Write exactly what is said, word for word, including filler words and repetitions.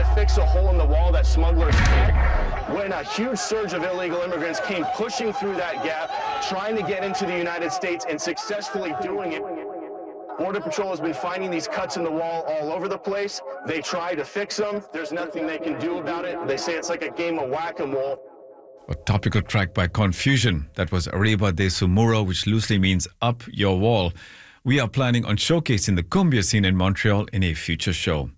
to fix a hole in the wall that smugglers hit when a huge surge of illegal immigrants came pushing through that gap, trying to get into the United States and successfully doing it. Border Patrol has been finding these cuts in the wall all over the place. They try to fix them. There's nothing they can do about it. They say it's like a game of whack-a-mole. A topical track by Confusion. That was Arriba de Su Muro, which loosely means up your wall. We are planning on showcasing the cumbia scene in Montreal in a future show.